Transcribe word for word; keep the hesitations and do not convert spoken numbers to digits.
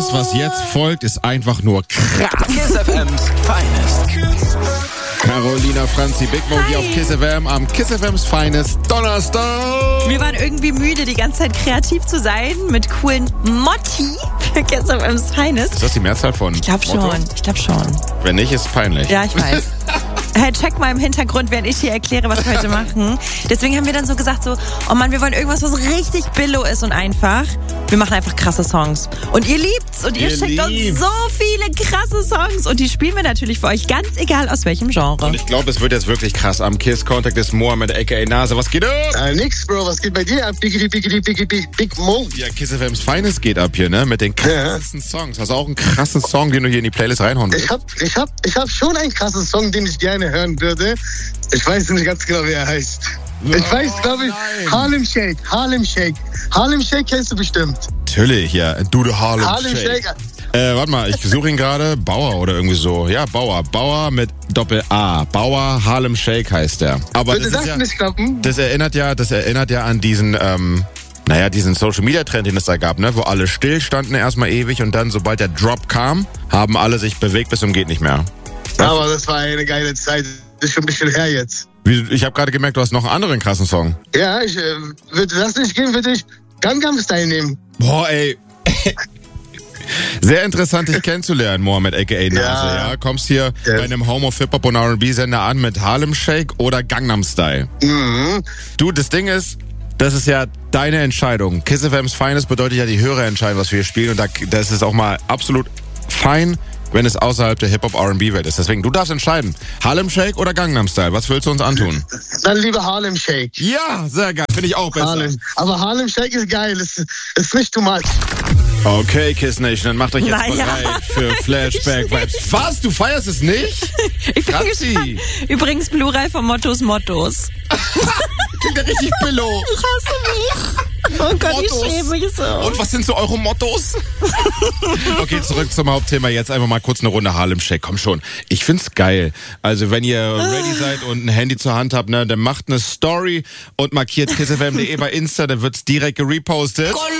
Das, was jetzt folgt, ist einfach nur krass. Kiss F M's Finest. Carolina Franzi, Big Mo hier auf Kiss F M am Kiss F M's Finest Donnerstag. Wir waren irgendwie müde, die ganze Zeit kreativ zu sein mit coolen Motti für Kiss F M's Finest. Ist das die Mehrzahl von Ich glaube schon, ich glaube schon. Wenn nicht, ist es peinlich. Ja, ich weiß. Hey, check mal im Hintergrund, während ich hier erkläre, was wir heute machen. Deswegen haben wir dann so gesagt, so, oh Mann, wir wollen irgendwas, was richtig billo ist und einfach. Wir machen einfach krasse Songs. Und ihr liebt's und ihr, Ihr schickt liebt's. uns so viele krasse Songs. Und die spielen wir natürlich für euch, ganz egal aus welchem Genre. Und ich glaube, es wird jetzt wirklich krass. Am Kiss Contact ist Mohammed aka Nase. Was geht ab? Äh, nix, Bro, was geht bei dir ab? Biggity, biggity, biggity, big, big Mo. Ja, Kiss F M's Finest geht ab hier, ne? Mit den krassesten Songs. Hast du auch einen krassen Song, den du hier in die Playlist reinhauen willst? Ich hab, ich hab, ich hab schon einen krassen Song, den ich gerne hören würde. Ich weiß nicht ganz genau, wie er heißt. Ich weiß, glaube ich, nein. Harlem Shake, Harlem Shake. Harlem Shake kennst du bestimmt. Natürlich, ja. Du, the Harlem, Harlem Shake. Shake. Äh, warte mal, ich suche ihn gerade. Bauer oder irgendwie so. Ja, Bauer. Bauer mit Doppel-A. Bauer Harlem Shake heißt der. Aber Würde das, das ist ja, nicht klappen? das erinnert ja, das erinnert ja an diesen, ähm, naja, diesen Social-Media-Trend, den es da gab, ne? Wo alle stillstanden erstmal ewig und dann, sobald der Drop kam, haben alle sich bewegt bis zum geht nicht mehr. Aber das war eine geile Zeit. Das ist schon ein bisschen her jetzt. Wie, ich habe gerade gemerkt, du hast noch einen anderen krassen Song. Ja, ich, äh, würde das nicht gehen, würde ich Gangnam Style nehmen. Boah, ey. Sehr interessant, dich kennenzulernen, Mohammed aka Nase. Ja. Ja. Kommst hier Ja. bei einem Home of Hip-Hop und R and B-Sender an mit Harlem Shake oder Gangnam Style. Mhm. Du, das Ding ist, das ist ja deine Entscheidung. Kiss F M's Finest bedeutet ja, die Hörer entscheiden, was wir hier spielen. Und da, das ist auch mal absolut fein, wenn es außerhalb der Hip-Hop-R and B-Welt ist. Deswegen, du darfst entscheiden. Harlem Shake oder Gangnam Style? Was willst du uns antun? Dann lieber Harlem Shake. Ja, sehr geil. Finde ich auch besser. Harlem. Aber Harlem Shake ist geil. Ist, ist nicht too much. Okay, Kiss Nation, dann macht euch jetzt Naja. bereit für Flashback-Vibes. Was? Du feierst es nicht? Ich bin Franzi. gespannt. Übrigens Plural von Mottos Mottos. Klingt ja richtig billo. Ich hasse mich. Oh Gott, Mottos. ich schäme mich so. Und was sind so eure Mottos? Okay, zurück zum Hauptthema. Jetzt einfach mal kurz eine Runde Harlem Shake. Komm schon. Ich find's geil. Also wenn ihr ready seid und ein Handy zur Hand habt, ne, dann macht eine Story und markiert kiss f m punkt d e bei Insta, dann wird's direkt gerepostet.